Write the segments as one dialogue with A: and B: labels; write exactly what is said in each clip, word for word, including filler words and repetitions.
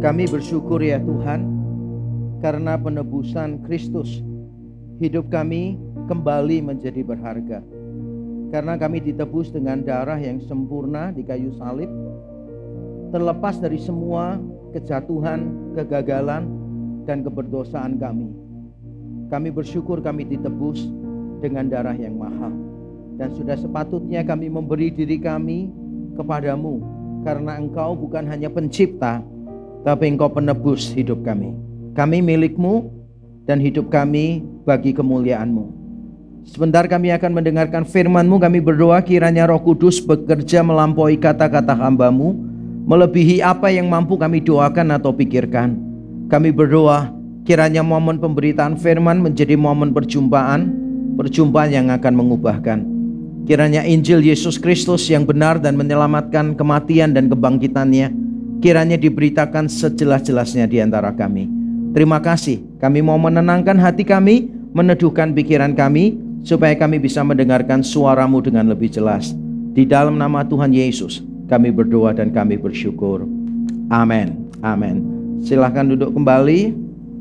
A: Kami bersyukur ya Tuhan, karena penebusan Kristus, hidup kami kembali menjadi berharga. Karena kami ditebus dengan darah yang sempurna di kayu salib, terlepas dari semua kejatuhan, kegagalan, dan keberdosaan kami. Kami bersyukur kami ditebus dengan darah yang mahal. Dan sudah sepatutnya kami memberi diri kami kepadamu, karena Engkau bukan hanya pencipta, tapi Engkau penebus hidup kami. Kami milik-Mu dan hidup kami bagi kemuliaan-Mu. Sebentar kami akan mendengarkan firman-Mu. Kami berdoa kiranya Roh Kudus bekerja melampaui kata-kata hamba-Mu, melebihi apa yang mampu kami doakan atau pikirkan. Kami berdoa kiranya momen pemberitaan firman menjadi momen perjumpaan, perjumpaan yang akan mengubahkan. Kiranya Injil Yesus Kristus yang benar dan menyelamatkan kematian dan kebangkitannya, kiranya diberitakan sejelas-jelasnya di antara kami. Terima kasih, kami mau menenangkan hati kami, meneduhkan pikiran kami, supaya kami bisa mendengarkan suara-Mu dengan lebih jelas. Di dalam nama Tuhan Yesus kami berdoa dan kami bersyukur. Amin. Amin. Silahkan duduk kembali.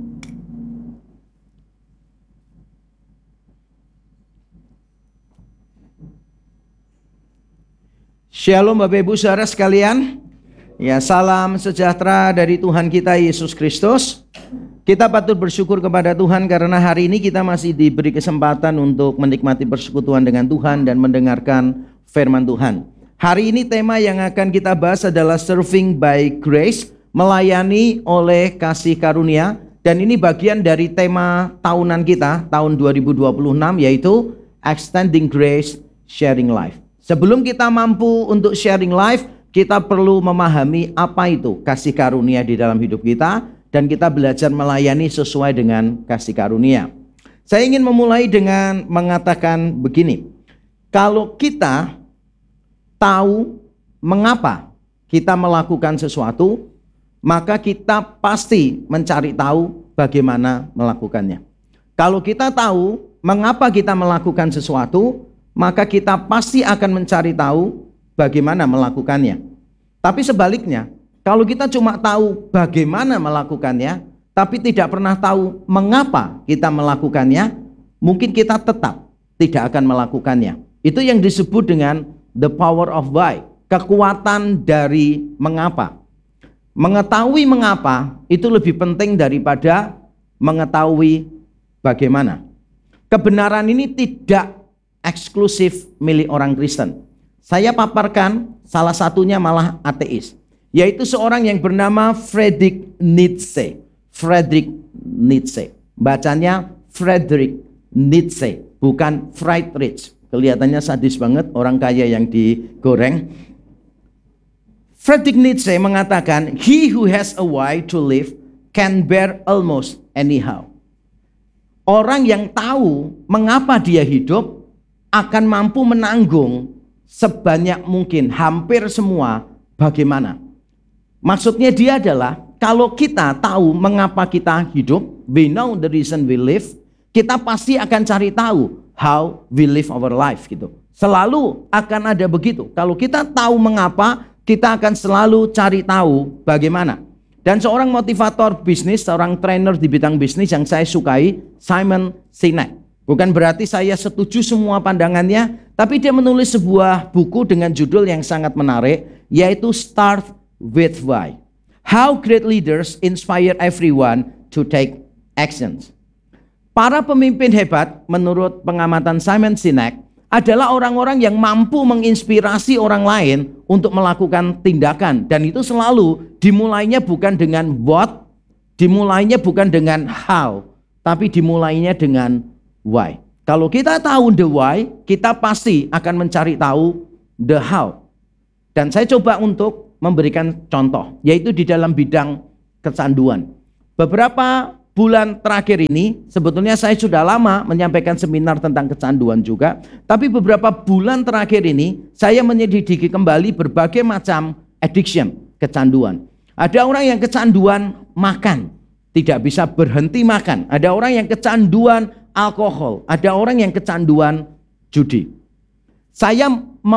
A: Shalom Bapak Ibu Saudara sekalian. Ya, salam sejahtera dari Tuhan kita Yesus Kristus. Kita patut bersyukur kepada Tuhan karena hari ini kita masih diberi kesempatan untuk menikmati persekutuan dengan Tuhan dan mendengarkan firman Tuhan. Hari ini tema yang akan kita bahas adalah Serving by Grace, melayani oleh kasih karunia. Dan ini bagian dari tema tahunan kita tahun dua ribu dua puluh enam, yaitu Extending Grace, Sharing Life. Sebelum kita mampu untuk sharing life, kita perlu memahami apa itu kasih karunia di dalam hidup kita, dan kita belajar melayani sesuai dengan kasih karunia. Saya ingin memulai dengan mengatakan begini. Kalau kita tahu mengapa kita melakukan sesuatu, maka kita pasti mencari tahu bagaimana melakukannya. Kalau kita tahu mengapa kita melakukan sesuatu, maka kita pasti akan mencari tahu bagaimana melakukannya. Tapi sebaliknya, kalau kita cuma tahu bagaimana melakukannya, tapi tidak pernah tahu mengapa kita melakukannya, mungkin kita tetap tidak akan melakukannya. Itu yang disebut dengan the power of why, kekuatan dari mengapa. Mengetahui mengapa itu lebih penting daripada mengetahui bagaimana. Kebenaran ini tidak eksklusif milik orang Kristen. Saya paparkan salah satunya malah ateis, yaitu seorang yang bernama Friedrich Nietzsche. Friedrich Nietzsche, bacanya Friedrich Nietzsche, bukan Friedrich. Kelihatannya sadis banget, orang kaya yang digoreng. Friedrich Nietzsche mengatakan, "He who has a why to live can bear almost anyhow." Orang yang tahu mengapa dia hidup akan mampu menanggung sebanyak mungkin, hampir semua bagaimana. Maksudnya dia adalah, kalau kita tahu mengapa kita hidup, we know the reason we live, kita pasti akan cari tahu how we live our life gitu. Selalu akan ada begitu. Kalau kita tahu mengapa, kita akan selalu cari tahu bagaimana. Dan seorang motivator bisnis, seorang trainer di bidang bisnis yang saya sukai, Simon Sinek. Bukan berarti saya setuju semua pandangannya, tapi dia menulis sebuah buku dengan judul yang sangat menarik, yaitu Start with Why. How Great Leaders Inspire Everyone to Take Actions. Para pemimpin hebat, menurut pengamatan Simon Sinek, adalah orang-orang yang mampu menginspirasi orang lain untuk melakukan tindakan. Dan itu selalu dimulainya bukan dengan what, dimulainya bukan dengan how, tapi dimulainya dengan why. Kalau kita tahu the why, kita pasti akan mencari tahu the how. Dan saya coba untuk memberikan contoh, yaitu di dalam bidang kecanduan. Beberapa bulan terakhir ini, sebetulnya saya sudah lama menyampaikan seminar tentang kecanduan juga, tapi beberapa bulan terakhir ini, saya menyelidiki kembali berbagai macam addiction, kecanduan. Ada orang yang kecanduan makan, tidak bisa berhenti makan. Ada orang yang kecanduan alkohol, ada orang yang kecanduan judi. Saya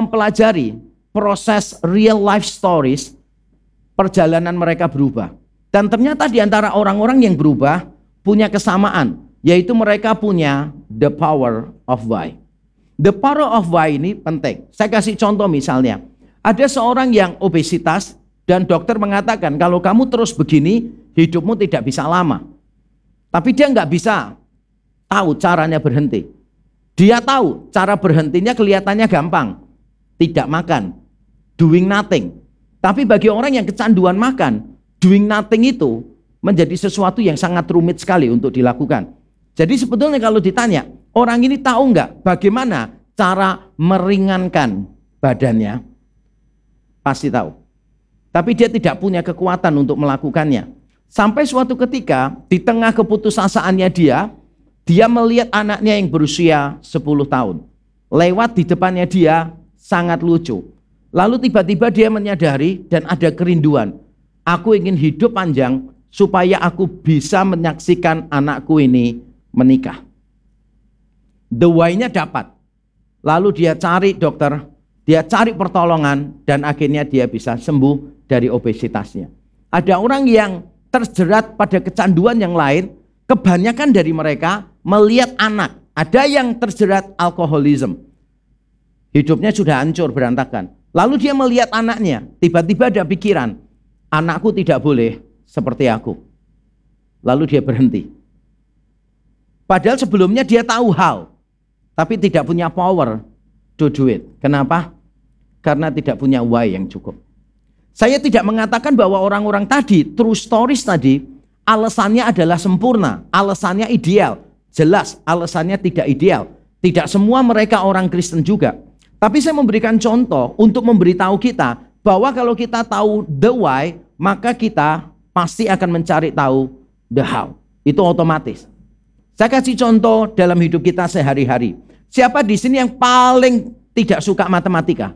A: mempelajari proses real life stories, perjalanan mereka berubah. Dan ternyata di antara orang-orang yang berubah punya kesamaan, yaitu mereka punya the power of why. The power of why ini penting. Saya kasih contoh misalnya, ada seorang yang obesitas dan dokter mengatakan kalau kamu terus begini hidupmu tidak bisa lama. Tapi dia nggak bisa tahu caranya berhenti. Dia tahu cara berhentinya kelihatannya gampang, tidak makan, doing nothing. Tapi bagi orang yang kecanduan makan, doing nothing itu menjadi sesuatu yang sangat rumit sekali untuk dilakukan. Jadi sebetulnya kalau ditanya, orang ini tahu nggak bagaimana cara meringankan badannya? Pasti tahu. Tapi dia tidak punya kekuatan untuk melakukannya. Sampai suatu ketika di tengah keputusasaan dia, dia melihat anaknya yang berusia sepuluh tahun. Lewat di depannya dia sangat lucu. Lalu tiba-tiba dia menyadari dan ada kerinduan. Aku ingin hidup panjang supaya aku bisa menyaksikan anakku ini menikah. The why-nya dapat. Lalu dia cari dokter, dia cari pertolongan, dan akhirnya dia bisa sembuh dari obesitasnya. Ada orang yang terjerat pada kecanduan yang lain, kebanyakan dari mereka melihat anak. Ada yang terjerat alkoholisme. Hidupnya sudah hancur, berantakan. Lalu dia melihat anaknya, tiba-tiba ada pikiran, anakku tidak boleh seperti aku. Lalu dia berhenti. Padahal sebelumnya dia tahu how, tapi tidak punya power to do it. Kenapa? Karena tidak punya why yang cukup. Saya tidak mengatakan bahwa orang-orang tadi, true stories tadi, alasannya adalah sempurna, alasannya ideal. Jelas alasannya tidak ideal. Tidak semua mereka orang Kristen juga. Tapi saya memberikan contoh untuk memberitahu kita bahwa kalau kita tahu the why, maka kita pasti akan mencari tahu the how. Itu otomatis. Saya kasih contoh dalam hidup kita sehari-hari. Siapa di sini yang paling tidak suka matematika?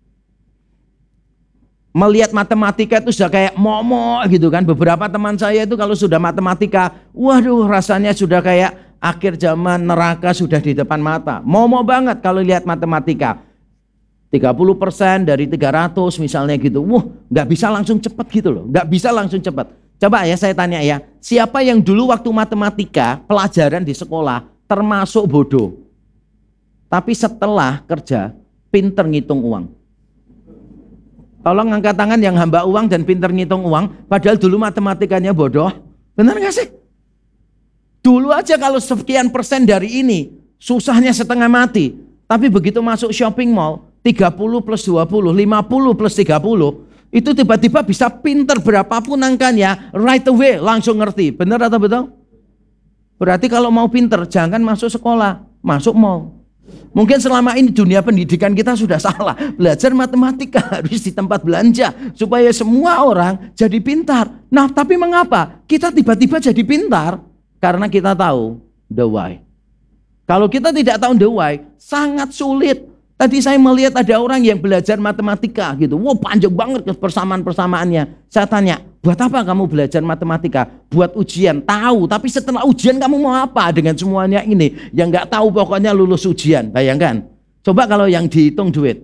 A: Melihat matematika itu sudah kayak momok gitu kan. Beberapa teman saya itu kalau sudah matematika, waduh rasanya sudah kayak akhir zaman, neraka sudah di depan mata. Momok banget kalau lihat matematika. tiga puluh persen dari tiga ratus misalnya gitu. Wah, nggak bisa langsung cepat gitu loh. Nggak bisa langsung cepat. Coba ya saya tanya ya, siapa yang dulu waktu matematika pelajaran di sekolah termasuk bodoh, tapi setelah kerja pinter ngitung uang? Tolong angkat tangan yang hamba uang dan pinter ngitung uang, padahal dulu matematikanya bodoh. Benar gak sih? Dulu aja kalau sekian persen dari ini, susahnya setengah mati. Tapi begitu masuk shopping mall, tiga puluh plus dua puluh, lima puluh plus tiga puluh, itu tiba-tiba bisa pinter berapapun angkanya, right away langsung ngerti. Benar atau betul? Berarti kalau mau pinter, jangan masuk sekolah, masuk mall. Mungkin selama ini dunia pendidikan kita sudah salah. Belajar matematika harus di tempat belanja supaya semua orang jadi pintar. Nah, tapi mengapa kita tiba-tiba jadi pintar? Karena kita tahu the why. Kalau kita tidak tahu the why, sangat sulit. Tadi saya melihat ada orang yang belajar matematika gitu. Wow, panjang banget persamaan-persamaannya. Saya tanya, buat apa kamu belajar matematika? Buat ujian, tahu. Tapi setelah ujian kamu mau apa dengan semuanya ini? Yang nggak tahu pokoknya lulus ujian. Bayangkan. Coba kalau yang dihitung duit.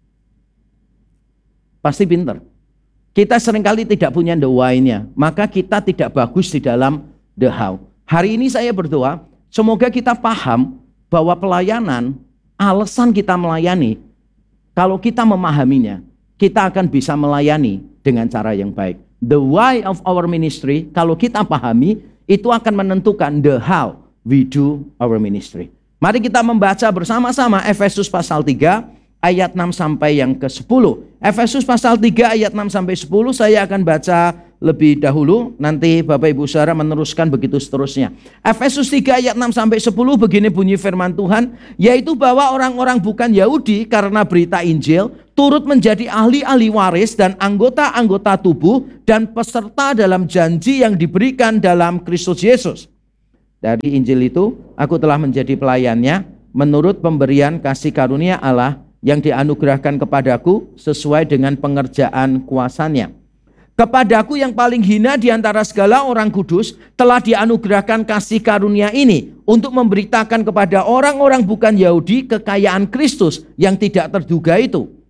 A: Pasti pinter. Kita seringkali tidak punya the why-nya. Maka kita tidak bagus di dalam the how. Hari ini saya berdoa, semoga kita paham bahwa pelayanan, alasan kita melayani, kalau kita memahaminya, kita akan bisa melayani dengan cara yang baik. The why of our ministry, kalau kita pahami, itu akan menentukan the how we do our ministry. Mari kita membaca bersama-sama Efesus pasal tiga ayat enam sampai yang ke sepuluh. Efesus pasal tiga ayat enam sampai sepuluh saya akan baca lebih dahulu, nanti Bapak Ibu Saudara meneruskan begitu seterusnya. Efesus tiga ayat enam sampai sepuluh begini bunyi firman Tuhan, yaitu bahwa orang-orang bukan Yahudi karena berita Injil turut menjadi ahli-ahli waris dan anggota-anggota tubuh dan peserta dalam janji yang diberikan dalam Kristus Yesus. Dari Injil itu aku telah menjadi pelayannya menurut pemberian kasih karunia Allah yang dianugerahkan kepadaku sesuai dengan pengerjaan kuasanya. Kepadaku yang paling hina di antara segala orang kudus telah dianugerahkan kasih karunia ini untuk memberitakan kepada orang-orang bukan Yahudi kekayaan Kristus yang tidak terduga itu.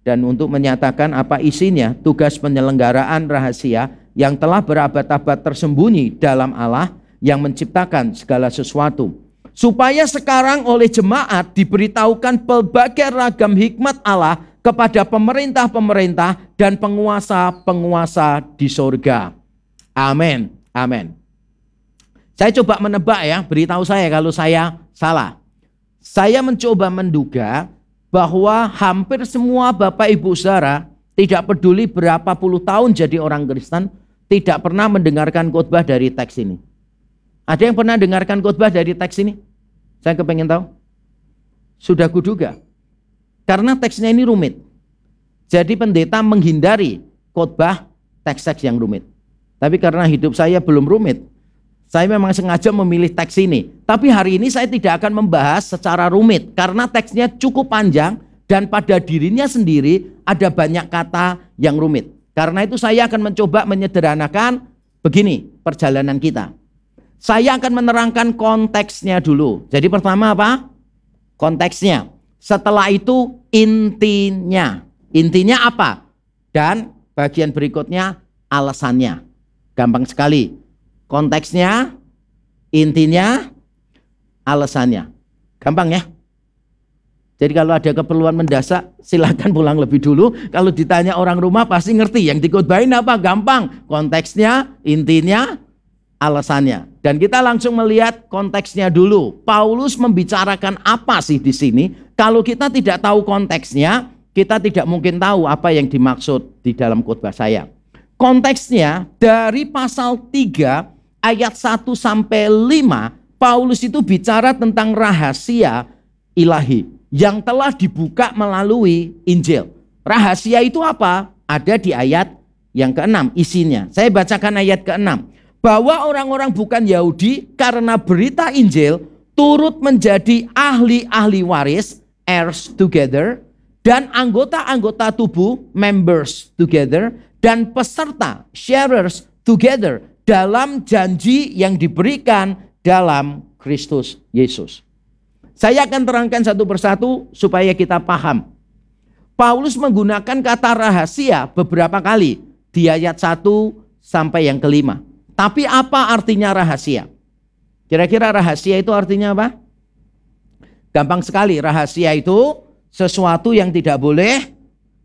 A: dan untuk menyatakan apa isinya, tugas penyelenggaraan rahasia yang telah berabad-abad tersembunyi dalam Allah yang menciptakan segala sesuatu. Supaya sekarang oleh jemaat diberitahukan pelbagai ragam hikmat Allah kepada pemerintah-pemerintah dan penguasa-penguasa di surga. Amin. Amin. Saya coba menebak ya, beritahu saya kalau saya salah. Saya mencoba menduga bahwa hampir semua Bapak Ibu Saudara, tidak peduli berapa puluh tahun jadi orang Kristen, tidak pernah mendengarkan khotbah dari teks ini. Ada yang pernah dengarkan khotbah dari teks ini? Saya kepengen tahu. Sudah kuduga. Karena teksnya ini rumit. Jadi pendeta menghindari khotbah teks-teks yang rumit. Tapi karena hidup saya belum rumit, saya memang sengaja memilih teks ini. Tapi hari ini saya tidak akan membahas secara rumit. Karena teksnya cukup panjang dan pada dirinya sendiri ada banyak kata yang rumit. Karena itu saya akan mencoba menyederhanakan begini perjalanan kita. Saya akan menerangkan konteksnya dulu. Jadi pertama apa? Konteksnya. Setelah itu intinya. Intinya apa? Dan bagian berikutnya alasannya. Gampang sekali. Konteksnya, intinya, alasannya. Gampang ya? Jadi kalau ada keperluan mendasak, silakan pulang lebih dulu. Kalau ditanya orang rumah pasti ngerti. Yang dikhotbahin apa? Gampang. Konteksnya, intinya, alasannya. Dan kita langsung melihat konteksnya dulu. Paulus membicarakan apa sih di sini? Kalau kita tidak tahu konteksnya, kita tidak mungkin tahu apa yang dimaksud di dalam khotbah saya. Konteksnya dari pasal tiga ayat satu sampai lima, Paulus itu bicara tentang rahasia ilahi yang telah dibuka melalui Injil. Rahasia itu apa? Ada di ayat yang keenam isinya. Saya bacakan ayat keenam. Bahwa orang-orang bukan Yahudi karena berita Injil turut menjadi ahli-ahli waris, heirs together, dan anggota-anggota tubuh, members together, dan peserta, sharers together, dalam janji yang diberikan dalam Kristus Yesus. Saya akan terangkan satu persatu supaya kita paham. Paulus menggunakan kata rahasia beberapa kali di ayat satu sampai yang kelima. Tapi apa artinya rahasia? Kira-kira rahasia itu artinya apa? Gampang sekali, rahasia itu sesuatu yang tidak boleh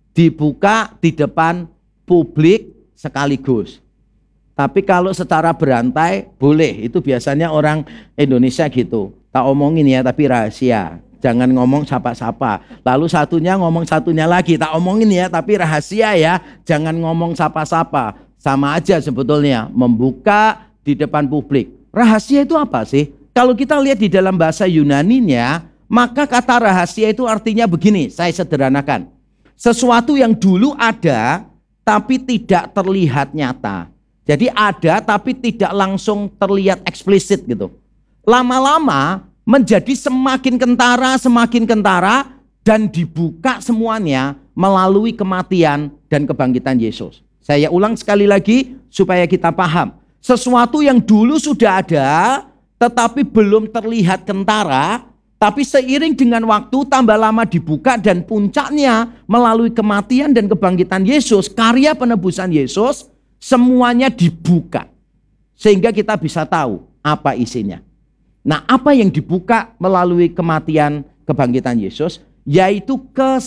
A: dibuka di depan publik sekaligus. Tapi kalau secara berantai boleh, itu biasanya orang Indonesia gitu. Tak omongin ya tapi rahasia. Jangan ngomong sapa-sapa. Lalu satunya ngomong satunya lagi, tak omongin ya tapi rahasia ya. Jangan ngomong sapa-sapa. Sama aja sebetulnya, membuka di depan publik. Rahasia itu apa sih? Kalau kita lihat di dalam bahasa Yunaninya, maka kata rahasia itu artinya begini, saya sederhanakan. Sesuatu yang dulu ada, tapi tidak terlihat nyata. Jadi ada, tapi tidak langsung terlihat eksplisit gitu. Lama-lama menjadi semakin kentara, semakin kentara, dan dibuka semuanya melalui kematian dan kebangkitan Yesus. Saya ulang sekali lagi supaya kita paham. Sesuatu yang dulu sudah ada tetapi belum terlihat kentara, tapi seiring dengan waktu tambah lama dibuka dan puncaknya melalui kematian dan kebangkitan Yesus, karya penebusan Yesus, semuanya dibuka. Sehingga kita bisa tahu apa isinya. Nah, apa yang dibuka melalui kematian kebangkitan Yesus? Yaitu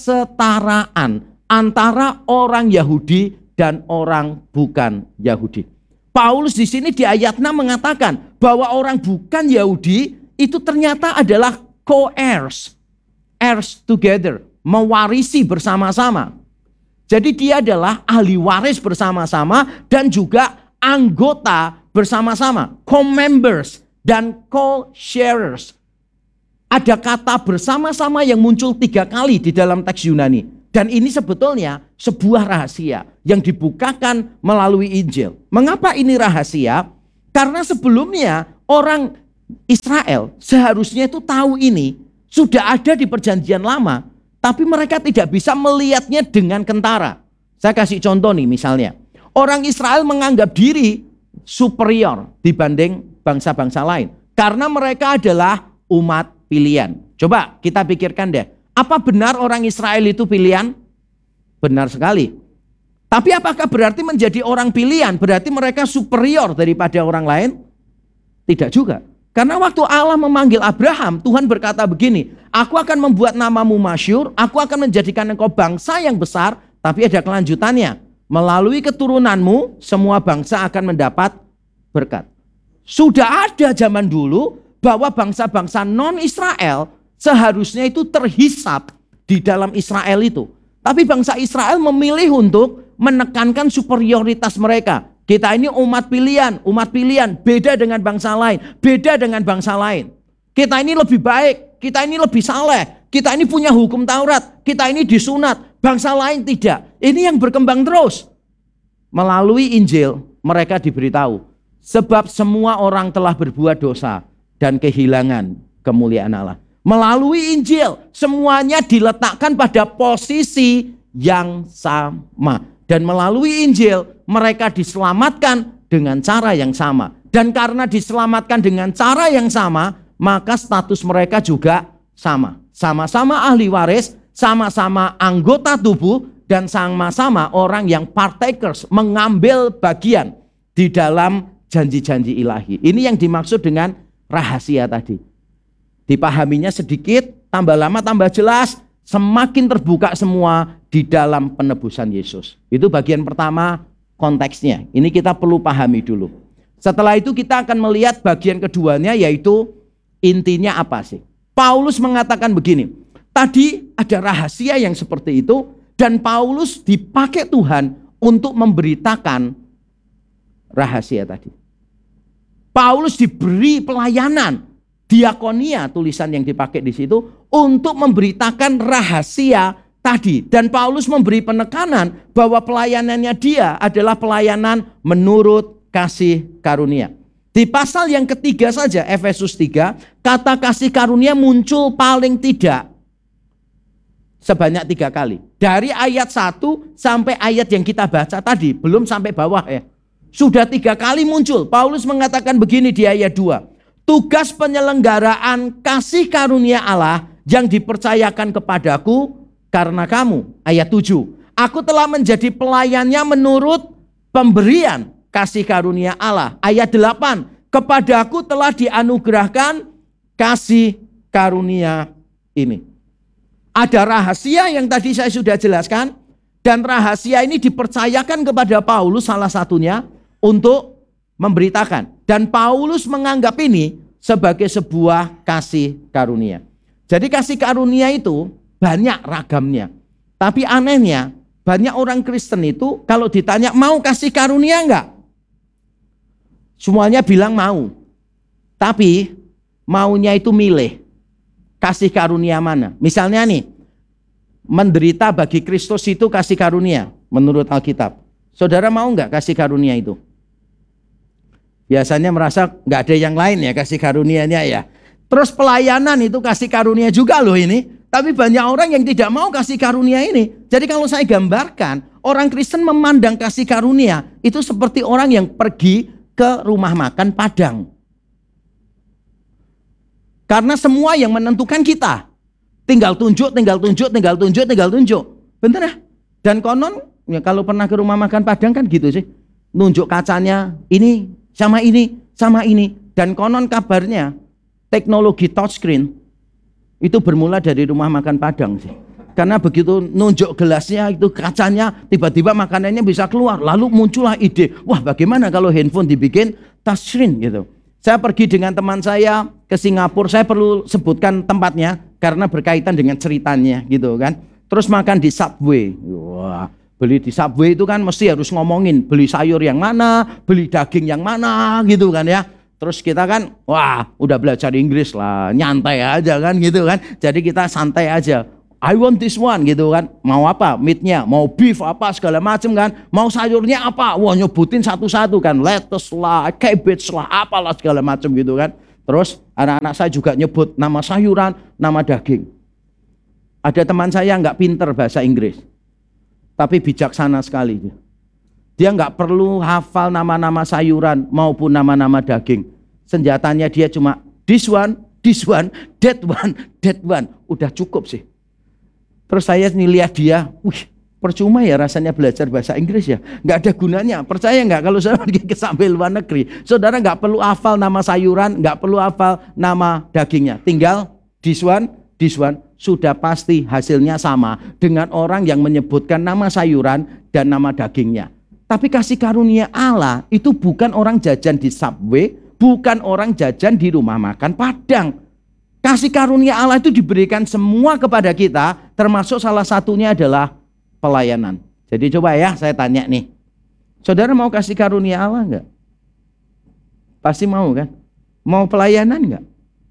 A: kesetaraan antara orang Yahudi dan orang bukan Yahudi. Paulus di sini di ayat enam mengatakan bahwa orang bukan Yahudi itu ternyata adalah co-heirs, heirs together, mewarisi bersama-sama. Jadi dia adalah ahli waris bersama-sama dan juga anggota bersama-sama, co-members dan co-sharers. Ada kata bersama-sama yang muncul tiga kali di dalam teks Yunani. Dan ini sebetulnya sebuah rahasia yang dibukakan melalui Injil. Mengapa ini rahasia? Karena sebelumnya orang Israel seharusnya itu tahu ini. Sudah ada di perjanjian lama. Tapi mereka tidak bisa melihatnya dengan kentara. Saya kasih contoh nih misalnya. Orang Israel menganggap diri superior dibanding bangsa-bangsa lain. Karena mereka adalah umat pilihan. Coba kita pikirkan deh. Apa benar orang Israel itu pilihan? Benar sekali. Tapi apakah berarti menjadi orang pilihan? Berarti mereka superior daripada orang lain? Tidak juga. Karena waktu Allah memanggil Abraham, Tuhan berkata begini, aku akan membuat namamu masyhur, aku akan menjadikan engkau bangsa yang besar, tapi ada kelanjutannya. Melalui keturunanmu, semua bangsa akan mendapat berkat. Sudah ada zaman dulu bahwa bangsa-bangsa non-Israel seharusnya itu terhisap di dalam Israel itu. Tapi bangsa Israel memilih untuk menekankan superioritas mereka. Kita ini umat pilihan, umat pilihan, beda dengan bangsa lain, beda dengan bangsa lain. Kita ini lebih baik, kita ini lebih saleh, kita ini punya hukum Taurat, kita ini disunat, bangsa lain tidak. Ini yang berkembang terus. Melalui Injil mereka diberitahu, sebab semua orang telah berbuat dosa dan kehilangan kemuliaan Allah. Melalui Injil semuanya diletakkan pada posisi yang sama. Dan melalui Injil mereka diselamatkan dengan cara yang sama. Dan karena diselamatkan dengan cara yang sama, maka status mereka juga sama. Sama-sama ahli waris, sama-sama anggota tubuh, dan sama-sama orang yang partakers, mengambil bagian di dalam janji-janji ilahi. Ini yang dimaksud dengan rahasia tadi. Dipahaminya sedikit, tambah lama tambah jelas, semakin terbuka semua di dalam penebusan Yesus. Itu bagian pertama konteksnya. Ini kita perlu pahami dulu. Setelah itu kita akan melihat bagian keduanya, yaitu intinya apa sih. Paulus mengatakan begini, tadi ada rahasia yang seperti itu, dan Paulus dipakai Tuhan untuk memberitakan rahasia tadi. Paulus diberi pelayanan, diakonia tulisan yang dipakai di situ, untuk memberitakan rahasia tadi. Dan Paulus memberi penekanan bahwa pelayanannya dia adalah pelayanan menurut kasih karunia. Di pasal yang ketiga saja, Efesus tiga, kata kasih karunia muncul paling tidak sebanyak tiga kali. Dari ayat satu sampai ayat yang kita baca tadi, belum sampai bawah ya. Sudah tiga kali muncul. Paulus mengatakan begini di ayat dua. Tugas penyelenggaraan kasih karunia Allah yang dipercayakan kepadaku karena kamu. Ayat tujuh. Aku telah menjadi pelayannya menurut pemberian kasih karunia Allah. Ayat delapan. Kepadaku telah dianugerahkan kasih karunia ini. Ada rahasia yang tadi saya sudah jelaskan. Dan rahasia ini dipercayakan kepada Paulus salah satunya untuk memberitakan. Dan Paulus menganggap ini sebagai sebuah kasih karunia. Jadi kasih karunia itu banyak ragamnya. Tapi anehnya banyak orang Kristen itu kalau ditanya mau kasih karunia enggak? Semuanya bilang mau. Tapi maunya itu milih. Kasih karunia mana? Misalnya nih, menderita bagi Kristus itu kasih karunia menurut Alkitab. Saudara mau enggak kasih karunia itu? Biasanya merasa nggak ada yang lain ya kasih karunianya ya. Terus pelayanan itu kasih karunia juga loh ini. Tapi banyak orang yang tidak mau kasih karunia ini. Jadi kalau saya gambarkan, orang Kristen memandang kasih karunia itu seperti orang yang pergi ke rumah makan Padang. Karena semua yang menentukan kita. Tinggal tunjuk, tinggal tunjuk, tinggal tunjuk, tinggal tunjuk. Bener ya? Dan konon, ya kalau pernah ke rumah makan Padang kan gitu sih. Nunjuk kacanya, ini sama ini, sama ini. Dan konon kabarnya teknologi touchscreen itu bermula dari rumah makan Padang sih. Karena begitu nunjuk gelasnya itu kacanya, tiba-tiba makanannya bisa keluar. Lalu muncullah ide, wah bagaimana kalau handphone dibikin touchscreen gitu. Saya pergi dengan teman saya ke Singapura, saya perlu sebutkan tempatnya karena berkaitan dengan ceritanya gitu kan. Terus makan di Subway. Wah, beli di Subway itu kan mesti harus ngomongin beli sayur yang mana, beli daging yang mana gitu kan ya. Terus kita kan wah udah belajar Inggris lah, nyantai aja kan gitu kan. Jadi kita santai aja. I want this one gitu kan. Mau apa? Meatnya, mau beef apa segala macam kan. Mau sayurnya apa? Wah nyebutin satu-satu kan. Lettuce lah, cabbage lah, apalah segala macam gitu kan. Terus anak-anak saya juga nyebut nama sayuran, nama daging. Ada teman saya nggak pinter bahasa Inggris. Tapi bijaksana sekali dia. Dia nggak perlu hafal nama-nama sayuran maupun nama-nama daging. Senjatanya dia cuma this one, this one, that one, that one. Udah cukup sih. Terus saya nih lihat dia, wih percuma ya rasanya belajar bahasa Inggris ya. Nggak ada gunanya. Percaya nggak kalau saudara pergi ke sampai luar negeri, saudara nggak perlu hafal nama sayuran, nggak perlu hafal nama dagingnya. Tinggal this one, this one, sudah pasti hasilnya sama dengan orang yang menyebutkan nama sayuran dan nama dagingnya. Tapi kasih karunia Allah itu bukan orang jajan di Subway, bukan orang jajan di rumah makan Padang. Kasih karunia Allah itu diberikan semua kepada kita, termasuk salah satunya adalah pelayanan. Jadi coba ya saya tanya nih, saudara mau kasih karunia Allah enggak? Pasti mau kan? Mau pelayanan enggak?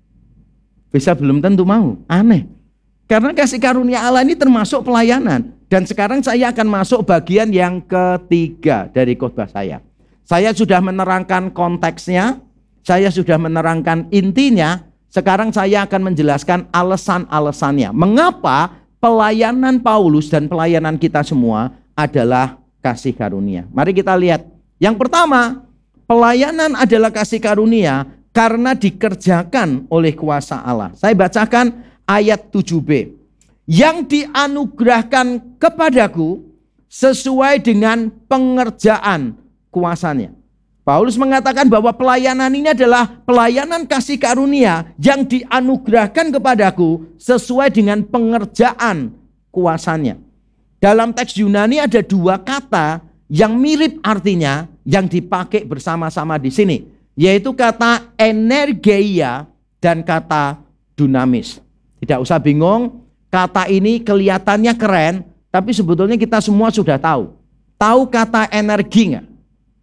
A: Bisa belum tentu mau, aneh. Karena kasih karunia Allah ini termasuk pelayanan. Dan sekarang saya akan masuk bagian yang ketiga dari khotbah saya. Saya sudah menerangkan konteksnya, saya sudah menerangkan intinya. Sekarang saya akan menjelaskan alasan-alasannya. Mengapa pelayanan Paulus dan pelayanan kita semua adalah kasih karunia. Mari kita lihat. Yang pertama, pelayanan adalah kasih karunia karena dikerjakan oleh kuasa Allah. Saya bacakan ayat tujuh b. Yang dianugerahkan kepadaku sesuai dengan pengerjaan kuasanya. Paulus mengatakan bahwa pelayanan ini adalah pelayanan kasih karunia yang dianugerahkan kepadaku sesuai dengan pengerjaan kuasanya. Dalam teks Yunani ada dua kata yang mirip artinya yang dipakai bersama-sama di sini, yaitu kata energeia dan kata dunamis. Tidak usah bingung, kata ini kelihatannya keren, tapi sebetulnya kita semua sudah tahu. Tahu kata energi enggak?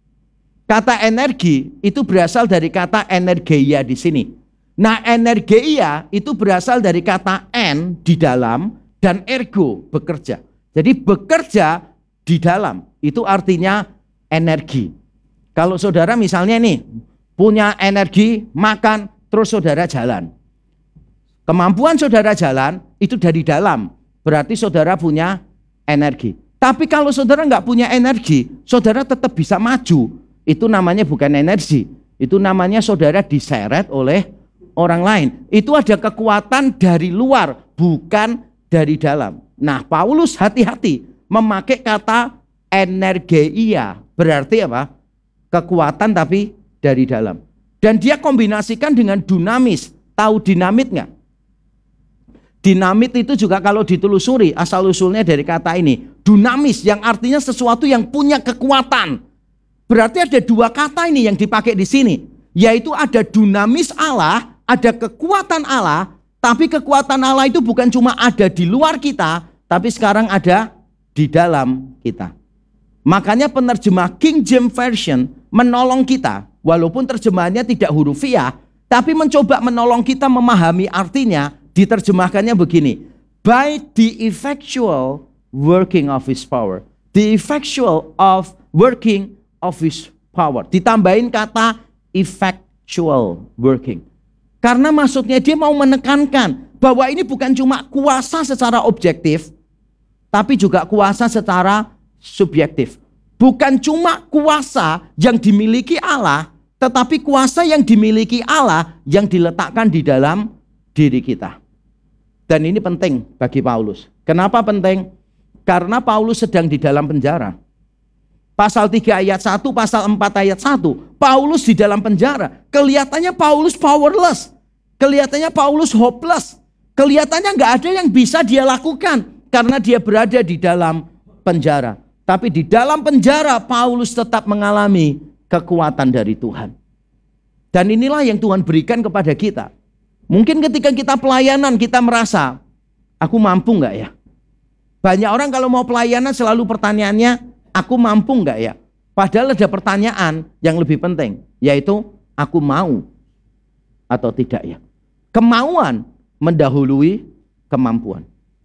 A: Kata energi itu berasal dari kata energeia di sini. Nah, energeia itu berasal dari kata en di dalam dan ergo bekerja. Jadi bekerja di dalam itu artinya energi. Kalau saudara misalnya nih punya energi makan terus saudara jalan. Kemampuan saudara jalan itu dari dalam. Berarti saudara punya energi. Tapi kalau saudara nggak punya energi, saudara tetap bisa maju. Itu namanya bukan energi, itu namanya saudara diseret oleh orang lain. Itu ada kekuatan dari luar, bukan dari dalam. Nah, Paulus hati-hati memakai kata energeia, berarti apa? Kekuatan tapi dari dalam. Dan dia kombinasikan dengan dunamis. Tahu dinamit nggak? Dinamit itu juga kalau ditelusuri asal-usulnya dari kata ini. Dunamis yang artinya sesuatu yang punya kekuatan. Berarti ada dua kata ini yang dipakai di sini, yaitu ada dunamis Allah, ada kekuatan Allah, tapi kekuatan Allah itu bukan cuma ada di luar kita, tapi sekarang ada di dalam kita. Makanya penerjemah King James Version menolong kita, walaupun terjemahannya tidak hurufiah, tapi mencoba menolong kita memahami artinya. Diterjemahkannya begini, by the effectual working of his power, the effectual of working of his power. Ditambahin kata effectual working. Karena maksudnya dia mau menekankan bahwa ini bukan cuma kuasa secara objektif, tapi juga kuasa secara subjektif. Bukan cuma kuasa yang dimiliki Allah, tetapi kuasa yang dimiliki Allah yang diletakkan di dalam diri kita. Dan ini penting bagi Paulus. Kenapa penting? Karena Paulus sedang di dalam penjara. Pasal tiga ayat satu, pasal empat ayat satu. Paulus di dalam penjara. Kelihatannya Paulus powerless. Kelihatannya Paulus hopeless. Kelihatannya nggak ada yang bisa dia lakukan. Karena dia berada di dalam penjara. Tapi di dalam penjara Paulus tetap mengalami kekuatan dari Tuhan. Dan inilah yang Tuhan berikan kepada kita. Mungkin ketika kita pelayanan kita merasa, aku mampu nggak ya? Banyak orang kalau mau pelayanan selalu pertanyaannya, aku mampu enggak ya? Padahal ada pertanyaan yang lebih penting, yaitu aku mau atau tidak ya? Kemauan mendahului kemampuan.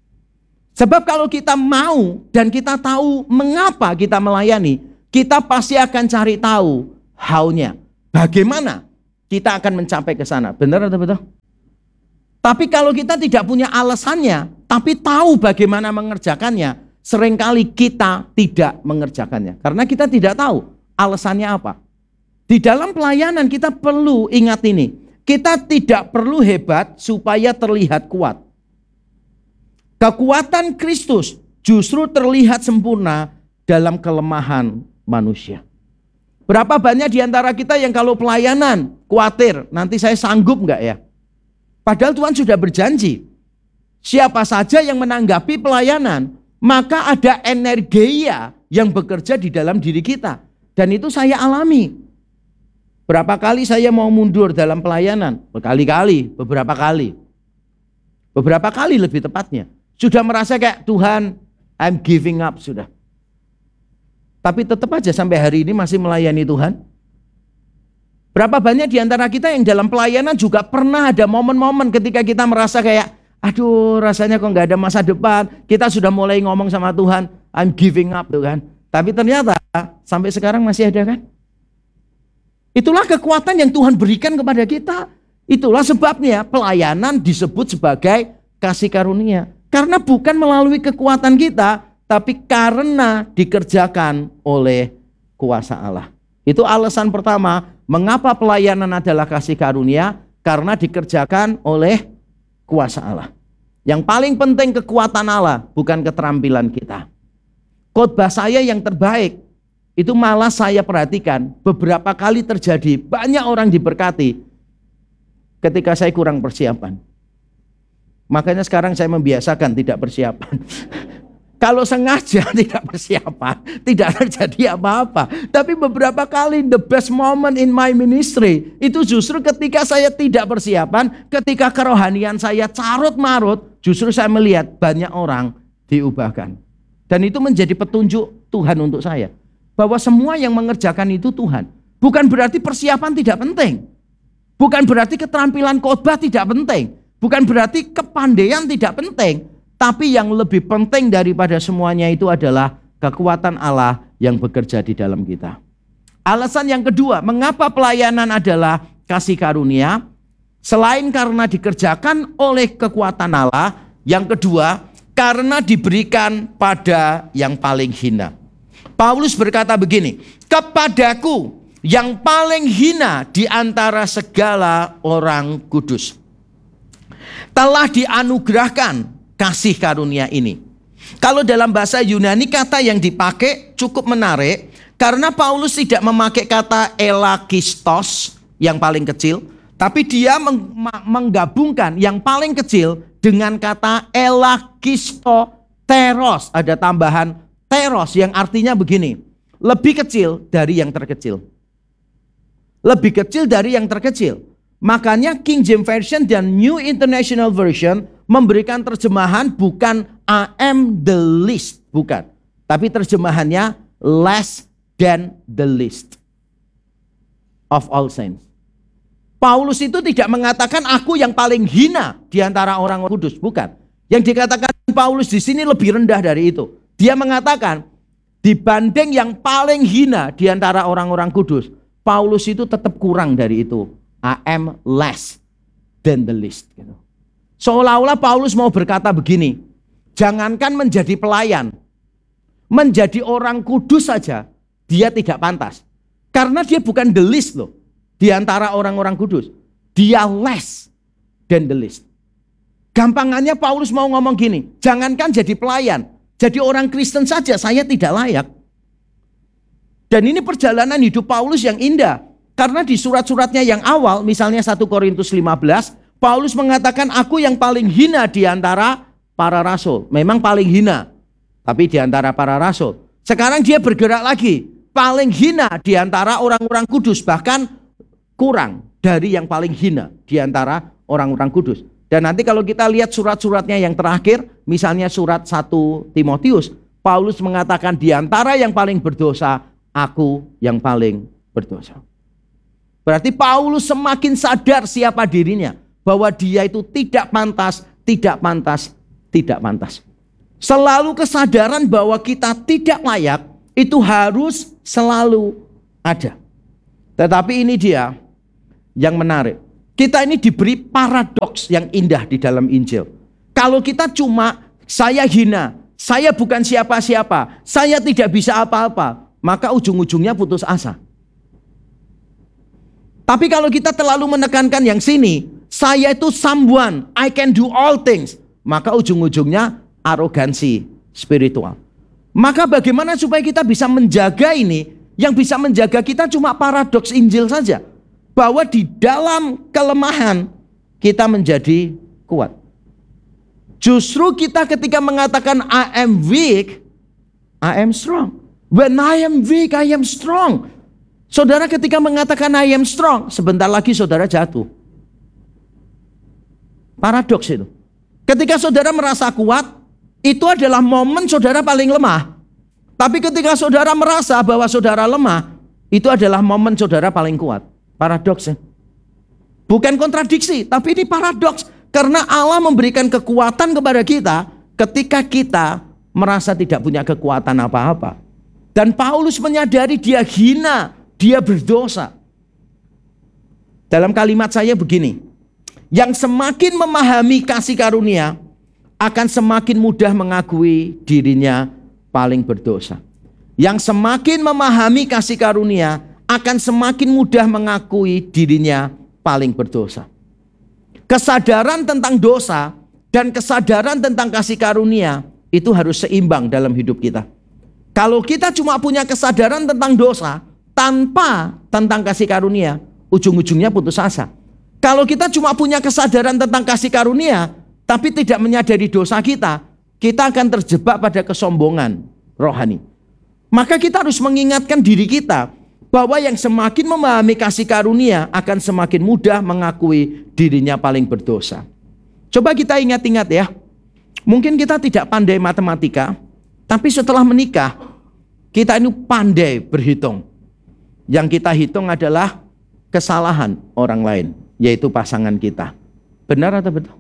A: Sebab kalau kita mau dan kita tahu mengapa kita melayani, kita pasti akan cari tahu how-nya. Bagaimana kita akan mencapai ke sana? Benar atau betul? Tapi kalau kita tidak punya alasannya, tapi tahu bagaimana mengerjakannya, seringkali kita tidak mengerjakannya. Karena kita tidak tahu alasannya apa. Di dalam pelayanan kita perlu ingat ini. Kita tidak perlu hebat supaya terlihat kuat. Kekuatan Kristus justru terlihat sempurna dalam kelemahan manusia. Berapa banyak di antara kita yang kalau pelayanan khawatir, nanti saya sanggup enggak ya? Padahal Tuhan sudah berjanji, siapa saja yang menanggapi pelayanan, maka ada energia yang bekerja di dalam diri kita. Dan itu saya alami. Berapa kali saya mau mundur dalam pelayanan? Berkali-kali, beberapa kali. Beberapa kali lebih tepatnya. Sudah merasa kayak Tuhan, I'm giving up sudah. Tapi tetap aja sampai hari ini masih melayani Tuhan. Berapa banyak di antara kita yang dalam pelayanan juga pernah ada momen-momen ketika kita merasa kayak, aduh rasanya kok nggak ada masa depan. Kita sudah mulai ngomong sama Tuhan, I'm giving up tuh kan. Tapi ternyata sampai sekarang masih ada kan. Itulah kekuatan yang Tuhan berikan kepada kita. Itulah sebabnya pelayanan disebut sebagai kasih karunia. Karena bukan melalui kekuatan kita, tapi karena dikerjakan oleh kuasa Allah. Itu alasan pertama, mengapa pelayanan adalah kasih karunia, karena dikerjakan oleh kuasa Allah. Yang paling penting kekuatan Allah, bukan keterampilan kita. Khotbah saya yang terbaik, itu malah saya perhatikan, beberapa kali terjadi, banyak orang diberkati, ketika saya kurang persiapan. Makanya sekarang saya membiasakan tidak persiapan. Kalau sengaja tidak persiapan, tidak terjadi apa-apa. Tapi beberapa kali the best moment in my ministry, itu justru ketika saya tidak persiapan, ketika kerohanian saya carut-marut, justru saya melihat banyak orang diubahkan. Dan itu menjadi petunjuk Tuhan untuk saya. Bahwa semua yang mengerjakan itu Tuhan. Bukan berarti persiapan tidak penting. Bukan berarti keterampilan khotbah tidak penting. Bukan berarti kepandaian tidak penting. Tapi yang lebih penting daripada semuanya itu adalah kekuatan Allah yang bekerja di dalam kita. Alasan yang kedua, mengapa pelayanan adalah kasih karunia? Selain karena dikerjakan oleh kekuatan Allah, yang kedua, karena diberikan pada yang paling hina. Paulus berkata begini, kepadaku yang paling hina di antara segala orang kudus, telah dianugerahkan kasih karunia ini. Kalau dalam bahasa Yunani kata yang dipakai cukup menarik, karena Paulus tidak memakai kata elakistos yang paling kecil, tapi dia menggabungkan yang paling kecil dengan kata elakistoteros. Ada tambahan teros yang artinya begini, lebih kecil dari yang terkecil. Lebih kecil dari yang terkecil. Makanya King James Version dan New International Version memberikan terjemahan bukan I am the least, bukan. Tapi terjemahannya less than the least of all saints. Paulus itu tidak mengatakan aku yang paling hina di antara orang kudus, bukan. Yang dikatakan Paulus di sini lebih rendah dari itu. Dia mengatakan dibanding yang paling hina di antara orang-orang kudus, Paulus itu tetap kurang dari itu. I am less than the least. Gitu. Seolah-olah Paulus mau berkata begini, jangankan menjadi pelayan, menjadi orang kudus saja, dia tidak pantas. Karena dia bukan the least loh, di antara orang-orang kudus. Dia less than the least. Gampangannya Paulus mau ngomong gini, jangankan jadi pelayan, jadi orang Kristen saja saya tidak layak. Dan ini perjalanan hidup Paulus yang indah. Karena di surat-suratnya yang awal, misalnya satu Korintus lima belas, Paulus mengatakan aku yang paling hina di antara para rasul. Memang paling hina, tapi di antara para rasul. Sekarang dia bergerak lagi, paling hina di antara orang-orang kudus, bahkan kurang dari yang paling hina di antara orang-orang kudus. Dan nanti kalau kita lihat surat-suratnya yang terakhir, misalnya surat satu Timotius, Paulus mengatakan di antara yang paling berdosa, aku yang paling berdosa. Berarti Paulus semakin sadar siapa dirinya, bahwa dia itu tidak pantas, tidak pantas, tidak pantas. Selalu kesadaran bahwa kita tidak layak, itu harus selalu ada. Tetapi ini dia yang menarik. Kita ini diberi paradoks yang indah di dalam Injil. Kalau kita cuma saya hina, saya bukan siapa-siapa, saya tidak bisa apa-apa, maka ujung-ujungnya putus asa. Tapi kalau kita terlalu menekankan yang sini, saya itu someone, I can do all things, maka ujung-ujungnya arogansi, spiritual. Maka bagaimana supaya kita bisa menjaga ini? Yang bisa menjaga kita cuma paradoks Injil saja. Bahwa di dalam kelemahan kita menjadi kuat. Justru kita ketika mengatakan I am weak, I am strong. When I am weak, I am strong. Saudara ketika mengatakan I am strong, sebentar lagi saudara jatuh. Paradoks itu. Ketika saudara merasa kuat, itu adalah momen saudara paling lemah. Tapi ketika saudara merasa bahwa saudara lemah, itu adalah momen saudara paling kuat. Paradoks ya. Bukan kontradiksi, tapi ini paradoks. Karena Allah memberikan kekuatan kepada kita ketika kita merasa tidak punya kekuatan apa-apa. Dan Paulus menyadari dia hina, dia berdosa. Dalam kalimat saya begini. Yang semakin memahami kasih karunia akan semakin mudah mengakui dirinya paling berdosa. Yang semakin memahami kasih karunia akan semakin mudah mengakui dirinya paling berdosa. Kesadaran tentang dosa dan kesadaran tentang kasih karunia itu harus seimbang dalam hidup kita. Kalau kita cuma punya kesadaran tentang dosa tanpa tentang kasih karunia, ujung-ujungnya putus asa. Kalau kita cuma punya kesadaran tentang kasih karunia, tapi tidak menyadari dosa kita, kita akan terjebak pada kesombongan rohani. Maka kita harus mengingatkan diri kita bahwa yang semakin memahami kasih karunia akan semakin mudah mengakui dirinya paling berdosa. Coba kita ingat-ingat ya, mungkin kita tidak pandai matematika, tapi setelah menikah, kita ini pandai berhitung. Yang kita hitung adalah kesalahan orang lain, yaitu pasangan kita. Benar atau betul?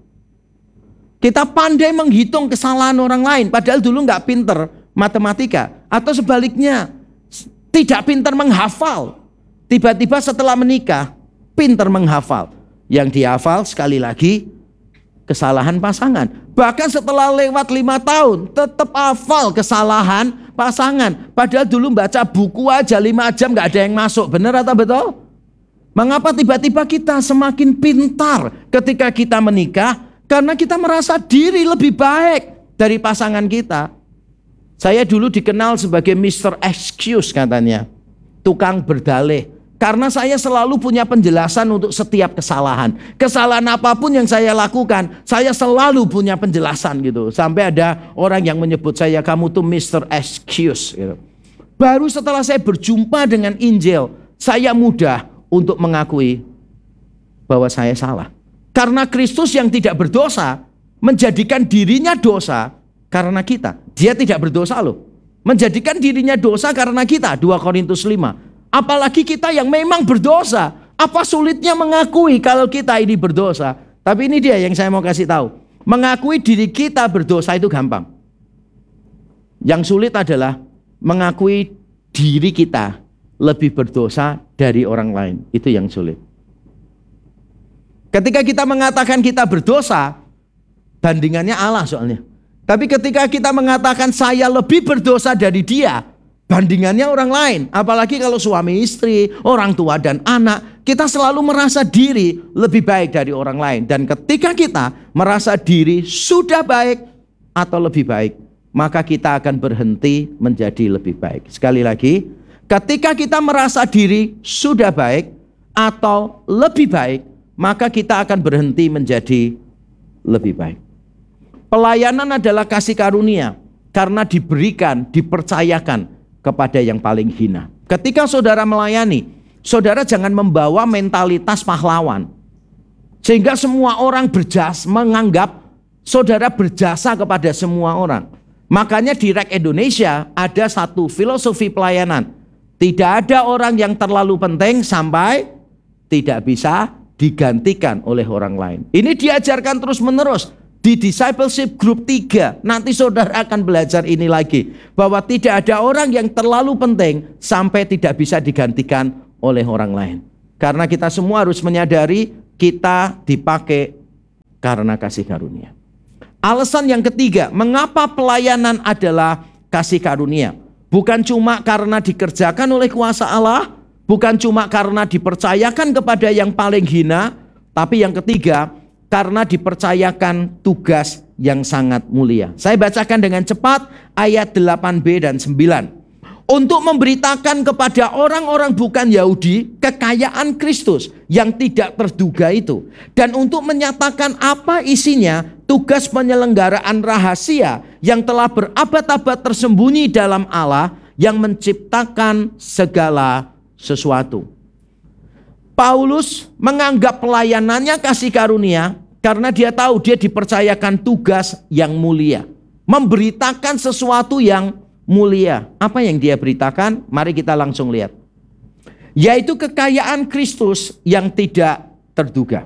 A: Kita pandai menghitung kesalahan orang lain, padahal dulu nggak pinter matematika. Atau sebaliknya, tidak pinter menghafal. Tiba-tiba setelah menikah, pinter menghafal. Yang dihafal sekali lagi, kesalahan pasangan. Bahkan setelah lewat lima tahun, tetap hafal kesalahan pasangan. Padahal dulu baca buku aja lima jam nggak ada yang masuk. Benar atau betul? Mengapa tiba-tiba kita semakin pintar ketika kita menikah? Karena kita merasa diri lebih baik dari pasangan kita. Saya dulu dikenal sebagai mister Excuse katanya. Tukang berdalih. Karena saya selalu punya penjelasan untuk setiap kesalahan. Kesalahan apapun yang saya lakukan, saya selalu punya penjelasan gitu. Sampai ada orang yang menyebut saya, kamu tuh mister Excuse gitu. Baru setelah saya berjumpa dengan Injil, saya mudah untuk mengakui bahwa saya salah. Karena Kristus yang tidak berdosa menjadikan dirinya dosa karena kita. Dia tidak berdosa loh. Menjadikan dirinya dosa karena kita. dua Korintus lima. Apalagi kita yang memang berdosa. Apa sulitnya mengakui kalau kita ini berdosa? Tapi ini dia yang saya mau kasih tahu. Mengakui diri kita berdosa itu gampang. Yang sulit adalah mengakui diri kita lebih berdosa dari orang lain. Itu yang sulit. Ketika kita mengatakan kita berdosa, bandingannya Allah soalnya. Tapi ketika kita mengatakan saya lebih berdosa dari dia, bandingannya orang lain. Apalagi kalau suami istri, orang tua dan anak, kita selalu merasa diri lebih baik dari orang lain. Dan ketika kita merasa diri sudah baik atau lebih baik, maka kita akan berhenti menjadi lebih baik. Sekali lagi, ketika kita merasa diri sudah baik atau lebih baik, maka kita akan berhenti menjadi lebih baik. Pelayanan adalah kasih karunia karena diberikan, dipercayakan kepada yang paling hina. Ketika saudara melayani, saudara jangan membawa mentalitas pahlawan. Sehingga semua orang berjasa, menganggap saudara berjasa kepada semua orang. Makanya di R E K Indonesia ada satu filosofi pelayanan. Tidak ada orang yang terlalu penting sampai tidak bisa digantikan oleh orang lain. Ini diajarkan terus menerus di discipleship group tiga. Nanti saudara akan belajar ini lagi, bahwa tidak ada orang yang terlalu penting sampai tidak bisa digantikan oleh orang lain. Karena kita semua harus menyadari kita dipakai karena kasih karunia. Alasan yang ketiga, mengapa pelayanan adalah kasih karunia? Bukan cuma karena dikerjakan oleh kuasa Allah, bukan cuma karena dipercayakan kepada yang paling hina, tapi yang ketiga, karena dipercayakan tugas yang sangat mulia. Saya bacakan dengan cepat ayat delapan b dan sembilan. Untuk memberitakan kepada orang-orang bukan Yahudi kekayaan Kristus yang tidak terduga itu. Dan untuk menyatakan apa isinya, tugas penyelenggaraan rahasia yang telah berabad-abad tersembunyi dalam Allah yang menciptakan segala sesuatu. Paulus menganggap pelayanannya kasih karunia karena dia tahu dia dipercayakan tugas yang mulia. Memberitakan sesuatu yang mulia. Apa yang dia beritakan? Mari kita langsung lihat. Yaitu kekayaan Kristus yang tidak terduga.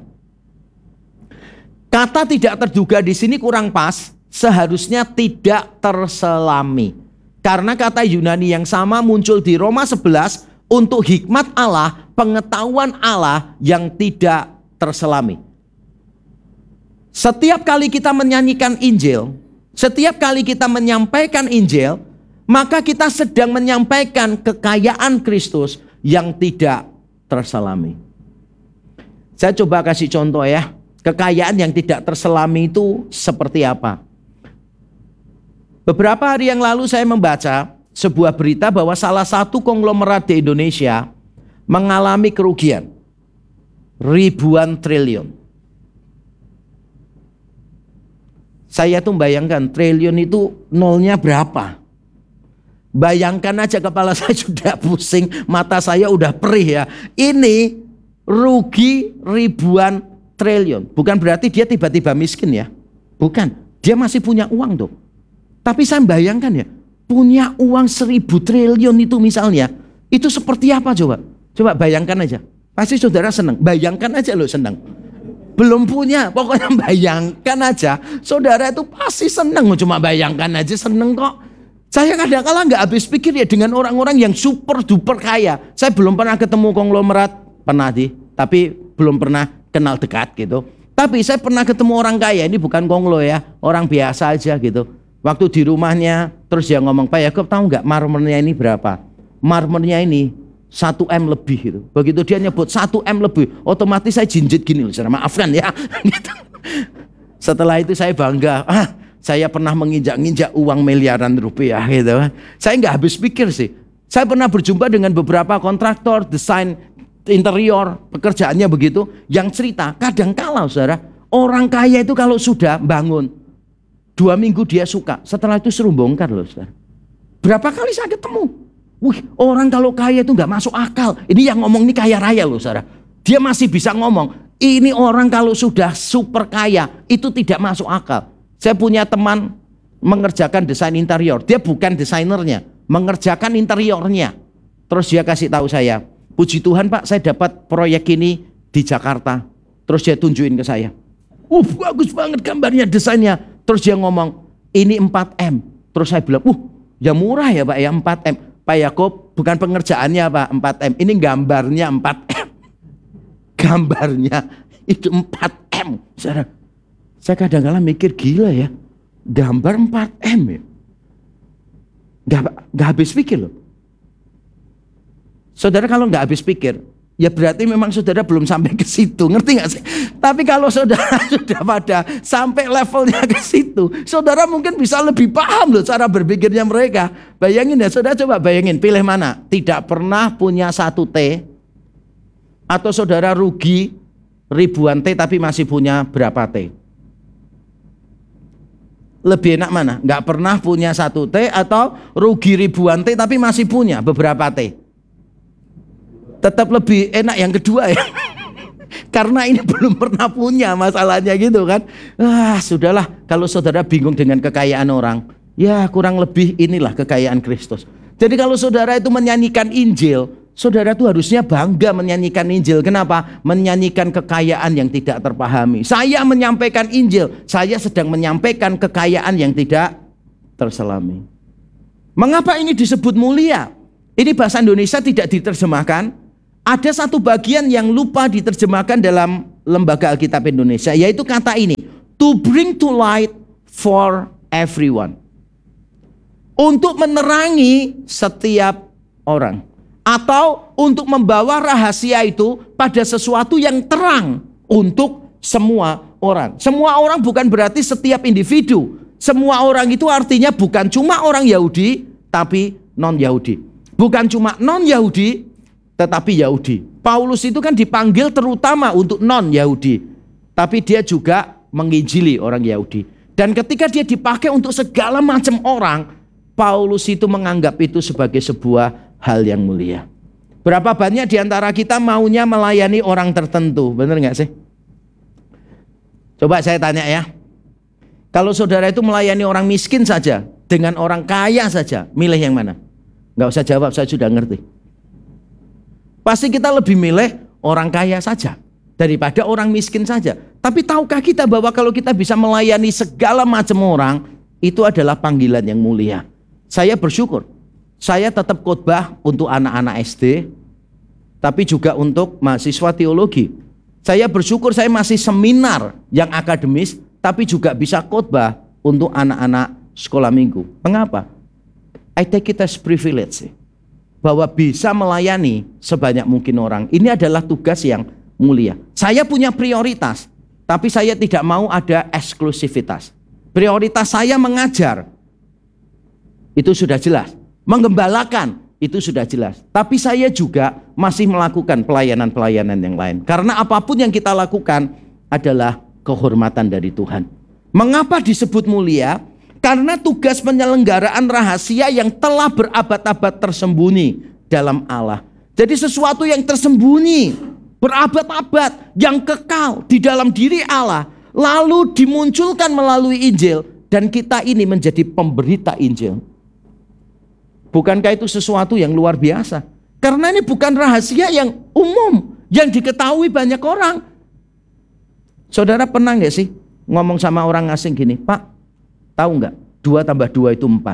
A: Kata tidak terduga di sini kurang pas. Seharusnya tidak terselami. Karena kata Yunani yang sama muncul di Roma sebelas untuk hikmat Allah, pengetahuan Allah yang tidak terselami. Setiap kali kita menyanyikan Injil, setiap kali kita menyampaikan Injil, maka kita sedang menyampaikan kekayaan Kristus yang tidak terselami. Saya coba kasih contoh ya. Kekayaan yang tidak terselami itu seperti apa? Beberapa hari yang lalu saya membaca sebuah berita bahwa salah satu konglomerat di Indonesia mengalami kerugian ribuan triliun. Saya tuh bayangkan triliun itu nolnya berapa? Bayangkan aja, kepala saya sudah pusing, mata saya udah perih ya. Ini rugi ribuan triliun. Bukan berarti dia tiba-tiba miskin ya. Bukan, dia masih punya uang tuh. Tapi saya bayangkan ya, punya uang seribu triliun itu misalnya, itu seperti apa coba? Coba bayangkan aja. Pasti saudara senang. Bayangkan aja loh senang. Belum punya, pokoknya bayangkan aja. Saudara itu pasti senang. Cuma bayangkan aja senang kok. Saya kadang-kala nggak habis pikir ya dengan orang-orang yang super duper kaya. Saya belum pernah ketemu konglomerat, pernah sih, tapi belum pernah kenal dekat gitu. Tapi saya pernah ketemu orang kaya, ini bukan konglo ya, orang biasa aja gitu. Waktu di rumahnya, terus dia ngomong, Pak Yakob tahu nggak marmernya ini berapa? Marmernya ini satu M lebih gitu. Begitu dia nyebut satu M lebih, otomatis saya jinjit gini loh, maafkan ya. Setelah itu saya bangga, ah, saya pernah menginjak-injak uang miliaran rupiah gitu. Saya nggak habis pikir sih. Saya pernah berjumpa dengan beberapa kontraktor desain interior, pekerjaannya begitu, yang cerita kadang-kala saudara, orang kaya itu kalau sudah bangun dua minggu dia suka, setelah itu suruh bongkar loh saudara. Berapa kali saya ketemu, wih orang kalau kaya itu nggak masuk akal. Ini yang ngomong ini kaya raya loh saudara. Dia masih bisa ngomong, ini orang kalau sudah super kaya itu tidak masuk akal. Saya punya teman mengerjakan desain interior. Dia bukan desainernya, mengerjakan interiornya. Terus dia kasih tahu saya, puji Tuhan Pak, saya dapat proyek ini di Jakarta. Terus dia tunjukin ke saya. Uh, bagus banget gambarnya, desainnya. Terus dia ngomong, ini empat M. Terus saya bilang, uh, ya murah ya Pak ya, empat M. Pak Yakob, bukan pengerjaannya Pak, empat M. Ini gambarnya empat M. Gambarnya itu empat M. Saudara, saya kadang-kadang mikir gila ya, gambar empat M ya. Gak, gak habis pikir loh. Saudara kalau gak habis pikir, ya berarti memang saudara belum sampai ke situ, ngerti gak sih? Tapi kalau saudara sudah pada sampai levelnya ke situ, saudara mungkin bisa lebih paham loh cara berpikirnya mereka. Bayangin ya, saudara coba bayangin, pilih mana? Tidak pernah punya satu T, atau saudara rugi ribuan T tapi masih punya berapa T? Lebih enak mana? Nggak pernah punya satu T atau rugi ribuan T tapi masih punya beberapa T? Tetap lebih enak yang kedua ya. Karena ini belum pernah punya masalahnya gitu kan. Ah, sudahlah, kalau saudara bingung dengan kekayaan orang, ya kurang lebih inilah kekayaan Kristus. Jadi kalau saudara itu menyanyikan Injil, saudara itu harusnya bangga menyanyikan Injil. Kenapa? Menyanyikan kekayaan yang tidak terpahami. Saya menyampaikan Injil, saya sedang menyampaikan kekayaan yang tidak terselami. Mengapa ini disebut mulia? Ini bahasa Indonesia tidak diterjemahkan. Ada satu bagian yang lupa diterjemahkan dalam Lembaga Alkitab Indonesia, yaitu kata ini, to bring to light for everyone. Untuk menerangi setiap orang. Atau untuk membawa rahasia itu pada sesuatu yang terang untuk semua orang. Semua orang bukan berarti setiap individu. Semua orang itu artinya bukan cuma orang Yahudi, tapi non-Yahudi. Bukan cuma non-Yahudi, tetapi Yahudi. Paulus itu kan dipanggil terutama untuk non-Yahudi, tapi dia juga menginjili orang Yahudi. Dan ketika dia dipakai untuk segala macam orang, Paulus itu menganggap itu sebagai sebuah hal yang mulia. Berapa banyak di antara kita maunya melayani orang tertentu, benar nggak sih? Coba saya tanya ya, kalau saudara itu melayani orang miskin saja, dengan orang kaya saja, milih yang mana? Nggak usah jawab, saya sudah ngerti. Pasti kita lebih milih orang kaya saja daripada orang miskin saja. Tapi tahukah kita bahwa kalau kita bisa melayani segala macam orang, itu adalah panggilan yang mulia. Saya bersyukur, saya tetap khotbah untuk anak-anak S D, tapi juga untuk mahasiswa teologi. Saya bersyukur saya masih seminar yang akademis, tapi juga bisa khotbah untuk anak-anak sekolah minggu. Mengapa? I take it as privilege, bahwa bisa melayani sebanyak mungkin orang. Ini adalah tugas yang mulia. Saya punya prioritas, tapi saya tidak mau ada eksklusivitas. Prioritas saya mengajar, itu sudah jelas. Menggembalakan, itu sudah jelas. Tapi saya juga masih melakukan pelayanan-pelayanan yang lain. Karena apapun yang kita lakukan adalah kehormatan dari Tuhan. Mengapa disebut mulia? Karena tugas penyelenggaraan rahasia yang telah berabad-abad tersembunyi dalam Allah. Jadi sesuatu yang tersembunyi, berabad-abad, yang kekal di dalam diri Allah, lalu dimunculkan melalui Injil, dan kita ini menjadi pemberita Injil. Bukankah itu sesuatu yang luar biasa? Karena ini bukan rahasia yang umum, yang diketahui banyak orang. Saudara pernah nggak sih ngomong sama orang asing gini, Pak, tahu nggak dua tambah dua itu empat?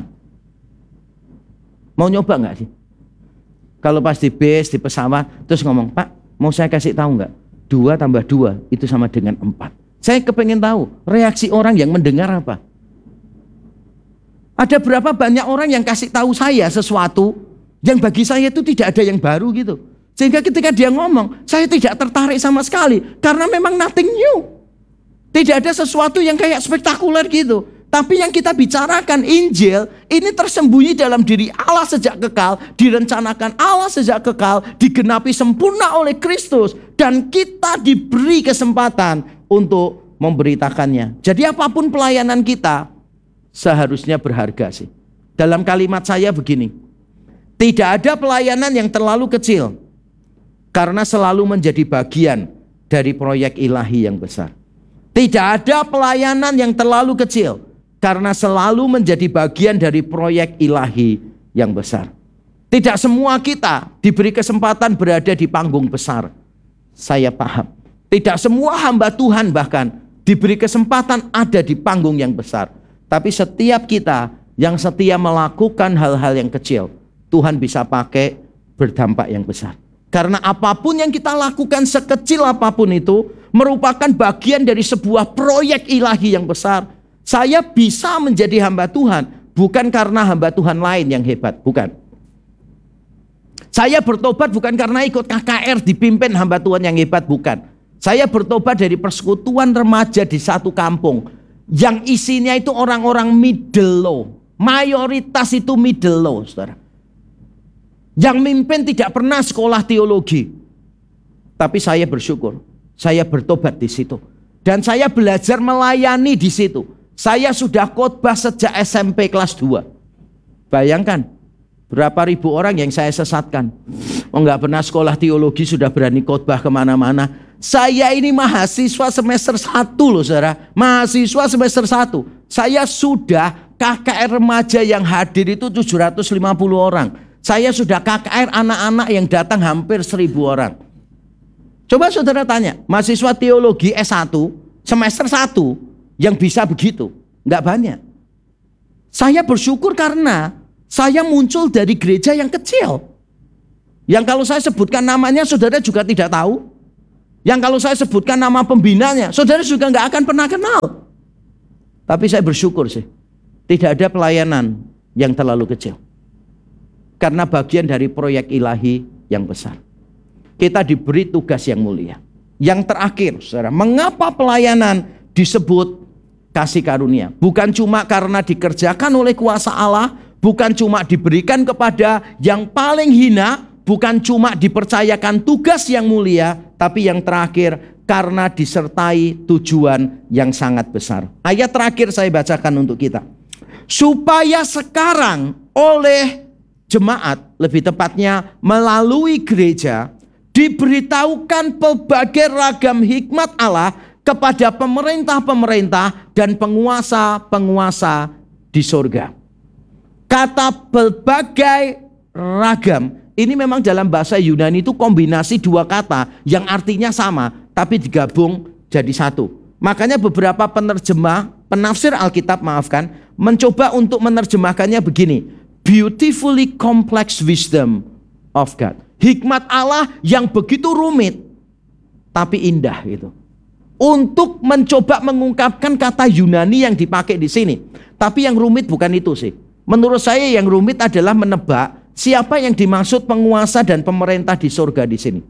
A: Mau nyoba nggak sih? Kalau pas di bis, di pesawat, terus ngomong, Pak, mau saya kasih tahu nggak? Dua tambah dua itu sama dengan empat. Saya kepengen tahu reaksi orang yang mendengar apa. Ada berapa banyak orang yang kasih tahu saya sesuatu yang bagi saya itu tidak ada yang baru gitu. Sehingga ketika dia ngomong, saya tidak tertarik sama sekali. Karena memang nothing new. Tidak ada sesuatu yang kayak spektakuler gitu. Tapi yang kita bicarakan Injil, ini tersembunyi dalam diri Allah sejak kekal, direncanakan Allah sejak kekal, digenapi sempurna oleh Kristus, dan kita diberi kesempatan untuk memberitakannya. Jadi apapun pelayanan kita, seharusnya berharga sih. Dalam kalimat saya begini, tidak ada pelayanan yang terlalu kecil, karena selalu menjadi bagian dari proyek ilahi yang besar. Tidak ada pelayanan yang terlalu kecil, karena selalu menjadi bagian dari proyek ilahi yang besar. Tidak semua kita diberi kesempatan berada di panggung besar. Saya paham. Tidak semua hamba Tuhan bahkan diberi kesempatan ada di panggung yang besar. Tapi setiap kita yang setia melakukan hal-hal yang kecil, Tuhan bisa pakai berdampak yang besar. Karena apapun yang kita lakukan, sekecil apapun itu, merupakan bagian dari sebuah proyek ilahi yang besar. Saya bisa menjadi hamba Tuhan bukan karena hamba Tuhan lain yang hebat, bukan. Saya bertobat bukan karena ikut K K R dipimpin hamba Tuhan yang hebat, bukan. Saya bertobat dari persekutuan remaja di satu kampung yang isinya itu orang-orang middle low. Mayoritas itu middle low, saudara. Yang mimpin tidak pernah sekolah teologi. Tapi saya bersyukur, saya bertobat di situ. Dan saya belajar melayani di situ. Saya sudah khotbah sejak S M P kelas dua. Bayangkan, berapa ribu orang yang saya sesatkan. Oh, nggak pernah sekolah teologi sudah berani khotbah kemana-mana. Saya ini mahasiswa semester satu loh saudara. Mahasiswa semester satu. Saya sudah K K R remaja yang hadir itu tujuh ratus lima puluh orang. Saya sudah K K R anak-anak yang datang hampir seribu orang. Coba saudara tanya, mahasiswa teologi S satu semester satu yang bisa begitu. Nggak banyak. Saya bersyukur karena saya muncul dari gereja yang kecil. Yang kalau saya sebutkan namanya saudara juga tidak tahu. Yang kalau saya sebutkan nama pembinanya, saudara juga nggak akan pernah kenal. Tapi saya bersyukur sih, tidak ada pelayanan yang terlalu kecil. Karena bagian dari proyek ilahi yang besar. Kita diberi tugas yang mulia. Yang terakhir, saudara, mengapa pelayanan disebut kasih karunia? Bukan cuma karena dikerjakan oleh kuasa Allah, bukan cuma diberikan kepada yang paling hina, bukan cuma dipercayakan tugas yang mulia, tapi yang terakhir karena disertai tujuan yang sangat besar. Ayat terakhir saya bacakan untuk kita. Supaya sekarang oleh jemaat, lebih tepatnya melalui gereja, diberitahukan pelbagai ragam hikmat Allah kepada pemerintah-pemerintah dan penguasa-penguasa di surga. Kata pelbagai ragam, ini memang dalam bahasa Yunani itu kombinasi dua kata yang artinya sama, tapi digabung jadi satu. Makanya beberapa penerjemah, penafsir Alkitab maafkan, mencoba untuk menerjemahkannya begini. Beautifully complex wisdom of God. Hikmat Allah yang begitu rumit, tapi indah gitu. Untuk mencoba mengungkapkan kata Yunani yang dipakai di sini. Tapi yang rumit bukan itu sih. Menurut saya yang rumit adalah menebak siapa yang dimaksud penguasa dan pemerintah di surga di sini.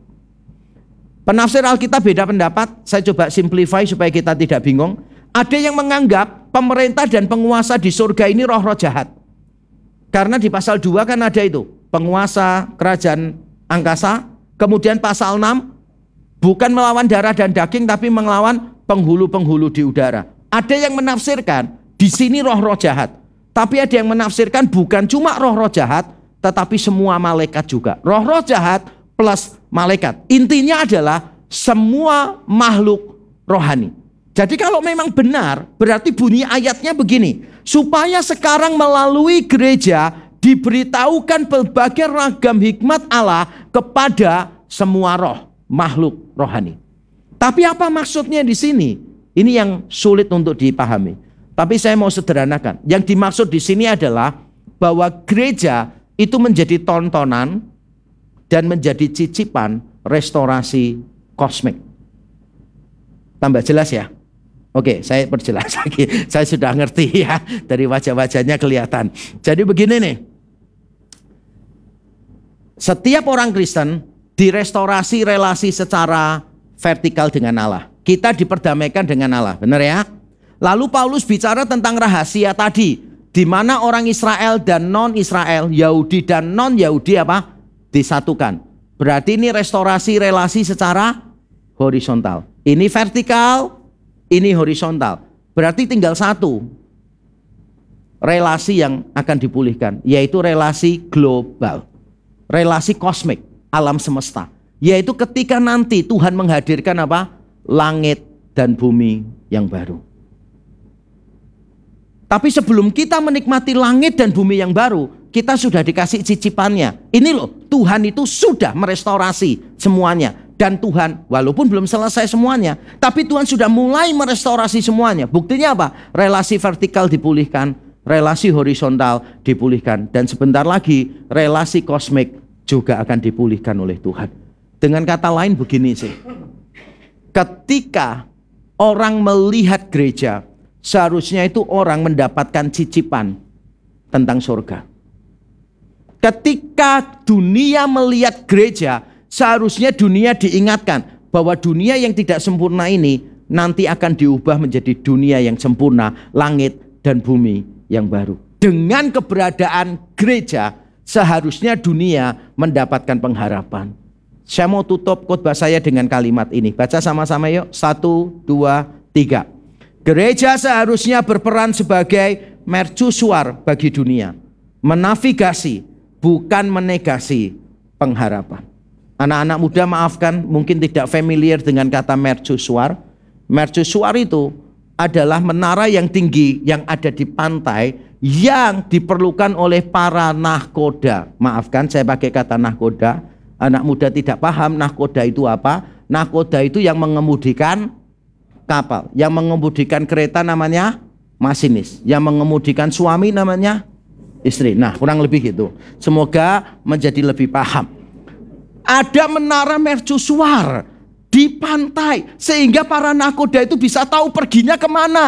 A: Penafsir Alkitab beda pendapat. Saya coba simplify supaya kita tidak bingung. Ada yang menganggap pemerintah dan penguasa di surga ini roh-roh jahat. Karena di pasal dua kan ada itu, penguasa kerajaan angkasa. Kemudian pasal enam, bukan melawan darah dan daging, tapi melawan penghulu-penghulu di udara. Ada yang menafsirkan di sini roh-roh jahat. Tapi ada yang menafsirkan bukan cuma roh-roh jahat, tetapi semua malaikat juga. Roh-roh jahat plus malaikat. Intinya adalah semua makhluk rohani. Jadi kalau memang benar, berarti bunyi ayatnya begini. Supaya sekarang melalui gereja diberitahukan berbagai ragam hikmat Allah kepada semua roh, makhluk rohani. Tapi apa maksudnya di sini? Ini yang sulit untuk dipahami. Tapi saya mau sederhanakan. Yang dimaksud di sini adalah bahwa gereja itu menjadi tontonan dan menjadi cicipan restorasi kosmik. Tambah jelas ya? Oke, saya perjelas lagi. Saya sudah ngerti ya, dari wajah-wajahnya kelihatan. Jadi begini nih. Setiap orang Kristen direstorasi relasi secara vertikal dengan Allah. Kita diperdamaikan dengan Allah, benar ya? Lalu Paulus bicara tentang rahasia tadi, di mana orang Israel dan non-Israel, Yahudi dan non-Yahudi apa? Disatukan. Berarti ini restorasi relasi secara horizontal. Ini vertikal, ini horizontal. Berarti tinggal satu relasi yang akan dipulihkan, yaitu relasi global, relasi kosmik, alam semesta. Yaitu ketika nanti Tuhan menghadirkan apa? Langit dan bumi yang baru. Tapi sebelum kita menikmati langit dan bumi yang baru, kita sudah dikasih cicipannya. Ini loh, Tuhan itu sudah merestorasi semuanya. Dan Tuhan, walaupun belum selesai semuanya, tapi Tuhan sudah mulai merestorasi semuanya. Buktinya apa? Relasi vertikal dipulihkan, relasi horizontal dipulihkan. Dan sebentar lagi, relasi kosmik juga akan dipulihkan oleh Tuhan. Dengan kata lain begini sih. Ketika orang melihat gereja, seharusnya itu orang mendapatkan cicipan tentang surga. Ketika dunia melihat gereja, seharusnya dunia diingatkan bahwa dunia yang tidak sempurna ini nanti akan diubah menjadi dunia yang sempurna, langit dan bumi yang baru. Dengan keberadaan gereja, seharusnya dunia mendapatkan pengharapan. Saya mau tutup khotbah saya dengan kalimat ini. Baca sama-sama yuk. Satu, dua, tiga. Gereja seharusnya berperan sebagai mercusuar bagi dunia. Menavigasi, bukan menegasi pengharapan. Anak-anak muda maafkan, mungkin tidak familiar dengan kata mercusuar. Mercusuar itu adalah menara yang tinggi yang ada di pantai yang diperlukan oleh para nahkoda. Maafkan saya pakai kata nahkoda. Anak muda tidak paham nahkoda itu apa. Nahkoda itu yang mengemudikan kapal. Yang mengemudikan kereta namanya masinis. Yang mengemudikan suami namanya istri. Nah, kurang lebih gitu. Semoga menjadi lebih paham. Ada menara mercusuar di pantai sehingga para nahkoda itu bisa tahu perginya kemana.